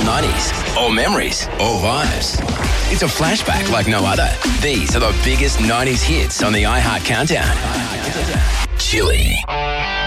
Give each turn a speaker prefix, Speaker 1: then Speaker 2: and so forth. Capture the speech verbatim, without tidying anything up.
Speaker 1: nineties, or memories, or vibes. It's a flashback like no other. These are the biggest nineties hits on the iHeart Countdown. Chili.